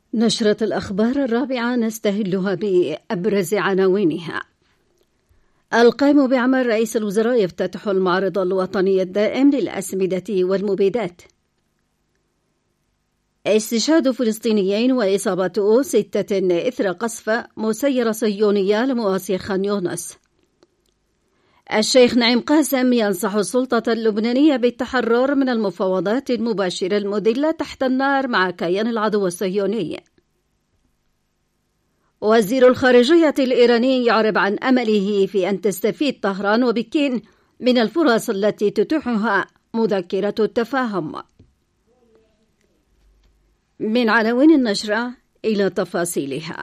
نشرة الأخبار الرابعة نستهلها بأبرز عناوينها. القائم بأعمال رئيس الوزراء يفتتح المعرض الوطني الدائم للأسمدة والمبيدات. استشهاد فلسطينيين وإصابة 6 إثر قصف مسيرة صهيونية لمواسي خان يونس. الشيخ نعيم قاسم ينصح السلطة اللبنانية بالتحرر من المفاوضات المباشرة المدلة تحت النار مع كيان العدو الصهيوني. وزير الخارجية الإيراني يعرب عن أمله في أن تستفيد طهران وبكين من الفرص التي تتيحها مذكرة التفاهم. من عناوين النشرة إلى تفاصيلها.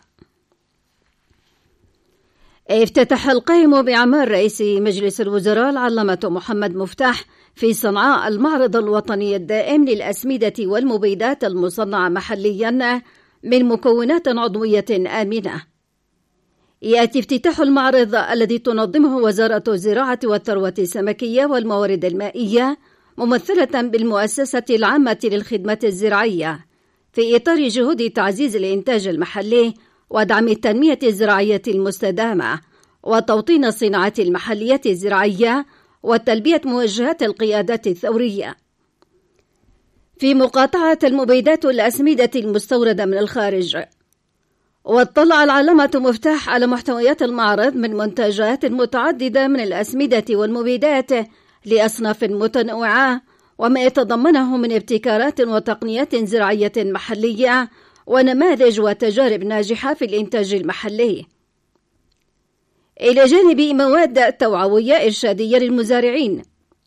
افتتح القائم بأعمال رئيس مجلس الوزراء العلامة محمد مفتاح في صنعاء المعرض الوطني الدائم للأسمدة والمبيدات المصنعة محليا من مكونات عضوية آمنة. يأتي افتتاح المعرض الذي تنظمه وزارة الزراعة والثروة السمكية والموارد المائية ممثلة بالمؤسسة العامة للخدمات الزراعية في إطار جهود تعزيز الإنتاج المحلي ودعم التنمية الزراعية المستدامة وتوطين الصناعات المحلية الزراعية وتلبية موجهات القيادات الثورية. في مقاطعة المبيدات والأسمدة المستوردة من الخارج. واطلع العلامة مفتاح على محتويات المعرض من منتجات متعددة من الأسمدة والمبيدات لأصناف متنوعة وما يتضمنه من ابتكارات وتقنيات زراعية محلية ونماذج وتجارب ناجحة في الإنتاج المحلي، إلى جانب مواد توعوية إرشادية للمزارعين.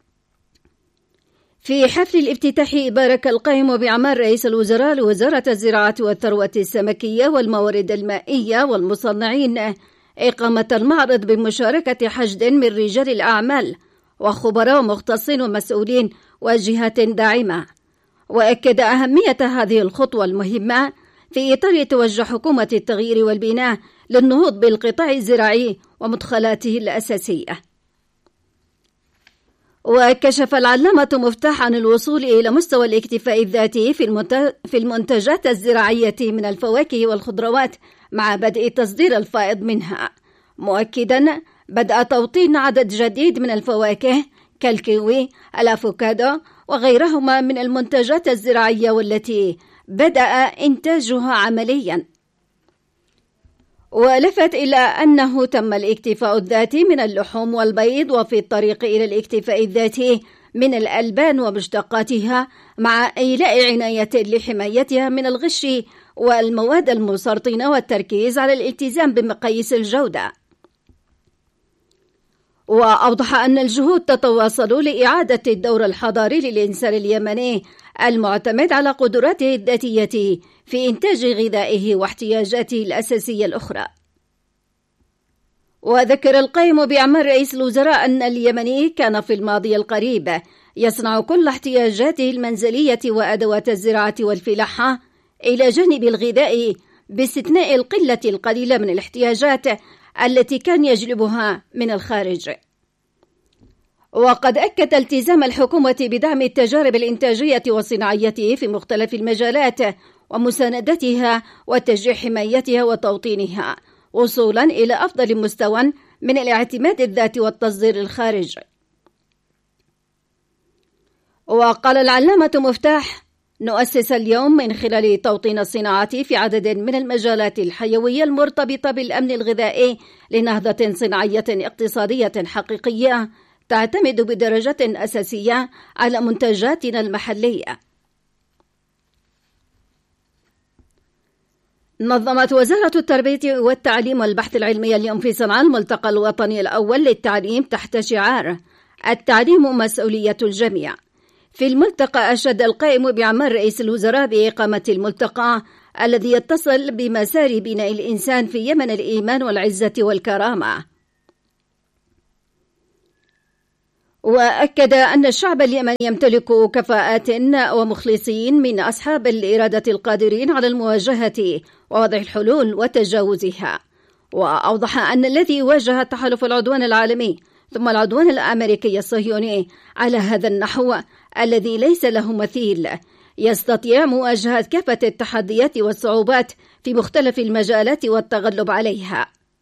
في حفل الافتتاح بارك القائم بأعمال رئيس الوزراء لوزارة الزراعة والثروة السمكية والموارد المائية والمصنعين إقامة المعرض بمشاركة حشد من رجال الأعمال وخبراء مختصين ومسؤولين وجهات داعمة، وأكد أهمية هذه الخطوة المهمة في إطار توجه حكومة التغيير والبناء للنهوض بالقطاع الزراعي ومدخلاته الأساسية. وكشف العلامة مفتاح عن الوصول إلى مستوى الاكتفاء الذاتي في المنتجات الزراعية من الفواكه والخضروات مع بدء التصدير الفائض منها، مؤكدا بدء توطين عدد جديد من الفواكه كالكيوي، الأفوكادو وغيرهما من المنتجات الزراعية والتي بدأ إنتاجها عمليا. ولفت إلى أنه تم الاكتفاء الذاتي من اللحوم والبيض وفي الطريق إلى الاكتفاء الذاتي من الألبان ومشتقاتها مع إيلاء عناية لحمايتها من الغش والمواد المسرطنة والتركيز على الالتزام بمقاييس الجودة. وأوضح أن الجهود تتواصل لإعادة الدور الحضاري للإنسان اليمني المعتمد على قدراته الذاتية في إنتاج غذائه واحتياجاته الأساسية الأخرى. وذكر القائم بأعمال رئيس الوزراء أن اليمني كان في الماضي القريب يصنع كل احتياجاته المنزلية وأدوات الزراعة والفلاحة إلى جانب الغذاء باستثناء القلة القليلة من الاحتياجات التي كان يجلبها من الخارج. وقد أكد التزام الحكومة بدعم التجارب الإنتاجية والصناعية في مختلف المجالات ومساندتها وتشجيع حمايتها وتوطينها وصولا إلى أفضل مستوى من الاعتماد الذاتي والتصدير الخارج. وقال العلامة مفتاح: نؤسس اليوم من خلال توطين الصناعة في عدد من المجالات الحيوية المرتبطة بالأمن الغذائي لنهضة صناعية اقتصادية حقيقية تعتمد بدرجة أساسية على منتجاتنا المحلية. نظمت وزارة التربية والتعليم والبحث العلمي اليوم في صنعاء الملتقى الوطني الأول للتعليم تحت شعار التعليم مسؤولية الجميع. في الملتقى أشاد القائم بأعمال رئيس الوزراء بإقامة الملتقى الذي يتصل بمسار بناء الإنسان في يمن الإيمان والعزة والكرامة. وأكد أن الشعب اليمني يمتلك كفاءات ومخلصين من أصحاب الإرادة القادرين على المواجهة ووضع الحلول وتجاوزها. وأوضح أن الذي واجه تحالف العدوان العالمي ثم العدوان الأمريكي الصهيوني على هذا النحو الذي ليس له مثيل يستطيع مواجهة كافة التحديات والصعوبات في مختلف المجالات والتغلب عليها.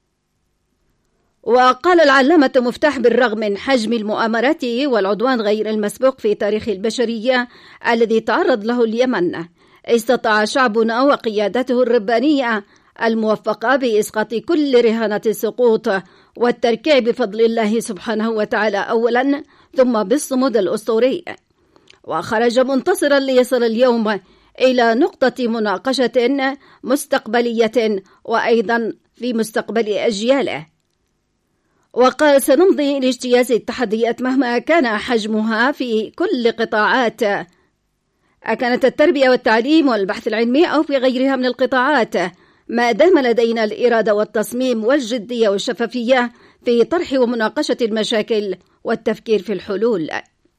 وقال العلامة مفتاح: بالرغم من حجم المؤامرات والعدوان غير المسبوق في تاريخ البشرية الذي تعرض له اليمن، استطاع شعبنا وقيادته الربانية الموفقة بإسقاط كل رهانة السقوط والتركيع بفضل الله سبحانه وتعالى أولا، ثم بالصمود الأسطوري، وخرج منتصرا ليصل اليوم إلى نقطة مناقشة مستقبلية وأيضا في مستقبل أجياله. وقال: سنمضي لاجتياز التحديات مهما كان حجمها في كل قطاعات، أكانت التربية والتعليم والبحث العلمي أو في غيرها من القطاعات، ما دام لدينا الإرادة والتصميم والجدية والشفافية في طرح ومناقشة المشاكل والتفكير في الحلول.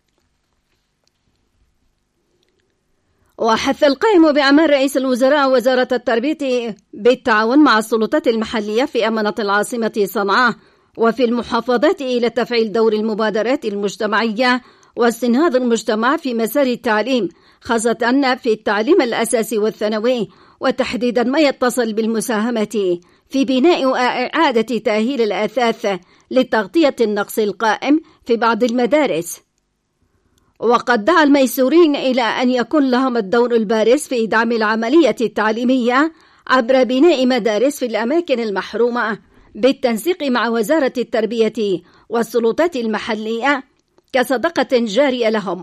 وحث القائم بأعمال رئيس الوزراء وزارة التربية بالتعاون مع السلطات المحلية في أمانة العاصمة صنعاء وفي المحافظات إلى تفعيل دور المبادرات المجتمعية واستنهاض المجتمع في مسار التعليم، خاصة في التعليم الأساسي والثانوي، وتحديدا ما يتصل بالمساهمة في بناء وإعادة تأهيل الأثاث لتغطية النقص القائم في بعض المدارس. وقد دعا الميسورين إلى أن يكون لهم الدور البارز في دعم العملية التعليمية عبر بناء مدارس في الأماكن المحرومة بالتنسيق مع وزارة التربية والسلطات المحلية كصدقة جارية لهم.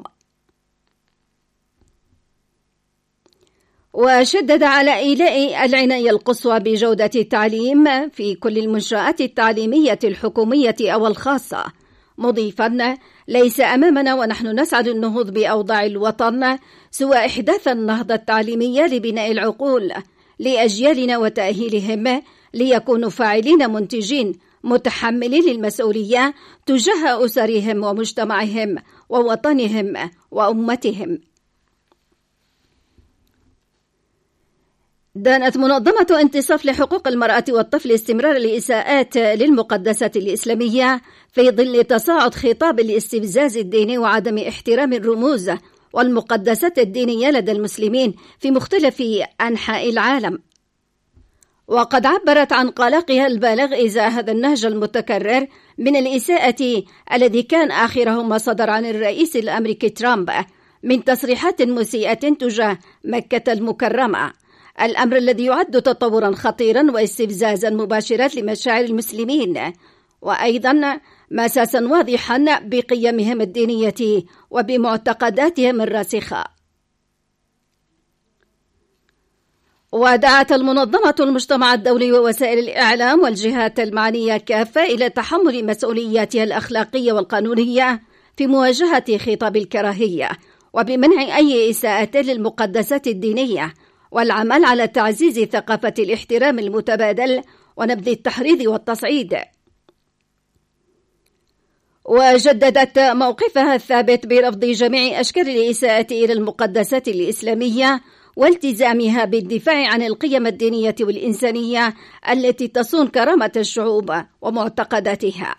وشدد على إيلاء العناية القصوى بجودة التعليم في كل المنشآت التعليمية الحكومية أو الخاصة، مضيفا: ليس أمامنا ونحن نسعى للنهوض بأوضاع الوطن سوى إحداث النهضة التعليمية لبناء العقول لأجيالنا وتأهيلهم ليكونوا فاعلين منتجين متحملين للمسؤولية تجاه أسرهم ومجتمعهم ووطنهم وأمتهم. دانت منظمة انتصاف لحقوق المرأة والطفل استمرار الإساءات للمقدسات الإسلامية في ظل تصاعد خطاب الاستفزاز الديني وعدم احترام الرموز والمقدسات الدينية لدى المسلمين في مختلف أنحاء العالم. وقد عبرت عن قلقها البالغ إزاء هذا النهج المتكرر من الإساءة الذي كان آخره ما صدر عن الرئيس الأمريكي ترامب من تصريحات مسيئة تجاه مكة المكرمة، الأمر الذي يعد تطورا خطيرا واستفزازا مباشرا لمشاعر المسلمين، وأيضا مساسا واضحا بقيمهم الدينية وبمعتقداتهم الراسخة. ودعت المنظمة المجتمع الدولي ووسائل الإعلام والجهات المعنية كافة إلى تحمل مسؤولياتها الأخلاقية والقانونية في مواجهة خطاب الكراهية وبمنع أي إساءة للمقدسات الدينية، والعمل على تعزيز ثقافة الاحترام المتبادل ونبذ التحريض والتصعيد. وجددت موقفها الثابت برفض جميع أشكال الإساءة إلى المقدسات الإسلامية والتزامها بالدفاع عن القيم الدينية والإنسانية التي تصون كرامة الشعوب ومعتقداتها.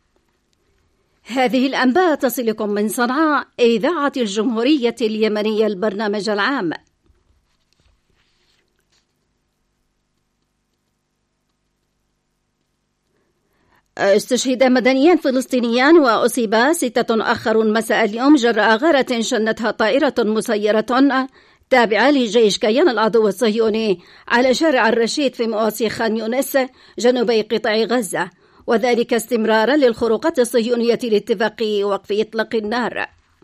هذه الأنباء تصلكم من صنعاء، إذاعة الجمهورية اليمنية، البرنامج العام. استشهد مدنيان فلسطينيان وأصيب 6 آخرون مساء اليوم جراء غارة شنتها طائرة مسيرة تابعة لجيش كيان العدو الصهيوني على شارع الرشيد في مواصي خان يونس جنوبي قطاع غزة، وذلك استمرارا للخروقات الصهيونية لاتفاق وقف إطلاق النار.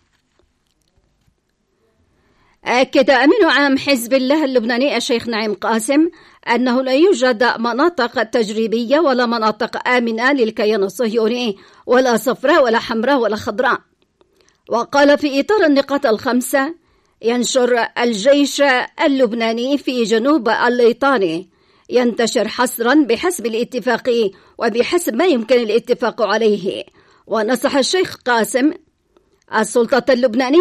أكد أمين عام حزب الله اللبناني الشيخ نعيم قاسم أنه لا يوجد مناطق تجريبية ولا مناطق آمنة للكيان الصهيوني، ولا صفراء ولا حمراء ولا خضراء. وقال في إطار النقاط الخمسة: ينشر الجيش اللبناني في جنوب الليطاني ينتشر حصرا بحسب الاتفاق وبحسب ما يمكن الاتفاق عليه. ونصح الشيخ قاسم السلطة اللبنانية